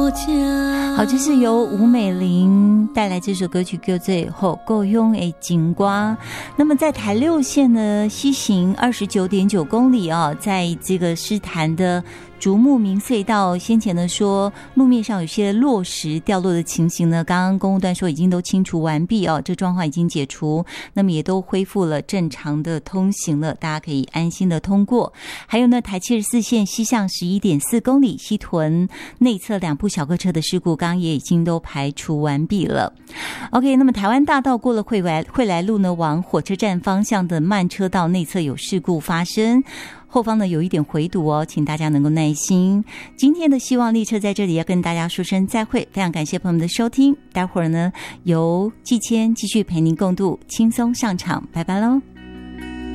好，这是由吴美玲带来这首歌曲叫做《够用的金瓜》。那么在台六线呢，西行29.9公里啊，在这个狮潭的竹木明隧道，先前呢说路面上有些落石掉落的情形呢，刚刚公务段说已经都清除完毕哦，这状况已经解除，那么也都恢复了正常的通行了，大家可以安心的通过。还有呢，台74线西向11.4公里西屯内侧2部小客车的事故，刚刚也已经都排除完毕了。OK， 那么台湾大道过了惠来路呢，往火车站方向的慢车道内侧有事故发生。后方呢有一点回堵哦，请大家能够耐心。今天的希望列车在这里要跟大家说声再会，非常感谢朋友们的收听。待会儿呢由季谦继续陪您共度轻松上场，拜拜喽。